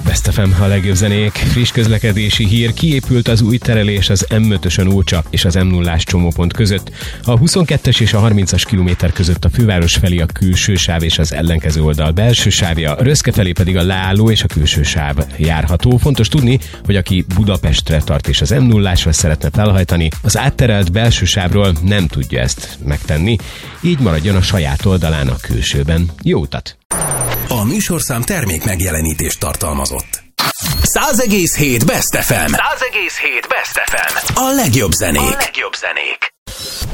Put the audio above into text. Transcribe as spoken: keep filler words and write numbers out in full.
Best ef em, a legjobb zenék. Friss közlekedési hír: kiépült az új terelés az em ötösön Ócsa és az em nullás csomópont között. A huszonkettes és a harmincas kilométer között a főváros felé a külső sáv és az ellenkező oldal belső sávja, Röszke felé pedig a leálló és a külső sáv járható. Fontos tudni, hogy aki Budapestre tart és az em nullásra szeretne felhajtani, az átterelt belső sávról nem tudja ezt megtenni, így maradjon a saját oldalán a külsőben. Jó utat! A műsorszám termék megjelenítést tartalmazott. száz egész hét Best ef em. száz egész hét Best ef em. A legjobb zenék. A legjobb zenék.